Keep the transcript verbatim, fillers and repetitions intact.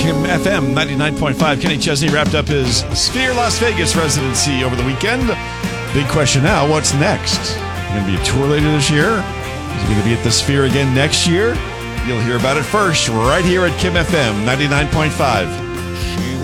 Kim F M ninety-nine point five. Kenny Chesney wrapped up his Sphere Las Vegas residency over the weekend. Big question now, what's next? Going to be a tour later this year? Is he going to be at the Sphere again next year? You'll hear about it first right here at Kim F M ninety-nine point five.